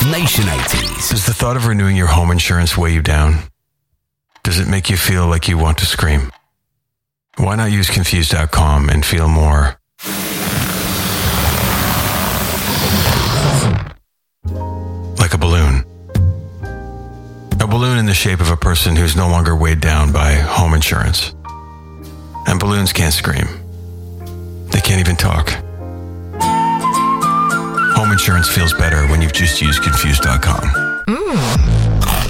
Nation 80s. Does the thought of renewing your home insurance weigh you down? Does it make you feel like you want to scream? Why not use Confused.com and feel more like a balloon? A balloon in the shape of a person who's no longer weighed down by home insurance. And balloons can't scream. They can't even talk. Home insurance feels better when you've just used Confused.com.